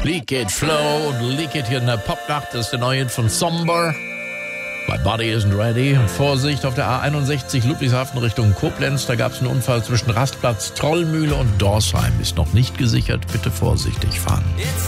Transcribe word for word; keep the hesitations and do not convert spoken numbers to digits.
Leak It Flow und Leak It hier in der Popnacht. Das ist der neue Hit von Somber. My Body Isn't Ready. Und Vorsicht auf der A einundsechzig Ludwigshafen Richtung Koblenz. Da gab es einen Unfall zwischen Rastplatz Trollmühle und Dorsheim. Ist noch nicht gesichert. Bitte vorsichtig fahren.